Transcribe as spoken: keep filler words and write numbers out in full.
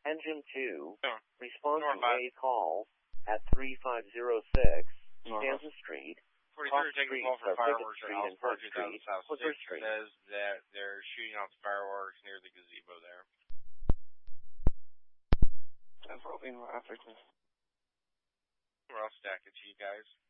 Engine two, No. respond to Northbound. a call at three five zero six, Northbound. Stanza Street. forty-three taking call for Streets are fireworks Pickett at Street House and Park Park two Street, thousand South Clifford six Street. says that they're shooting off the fireworks near the gazebo there. That's probably traffic. We're all stacking to you guys.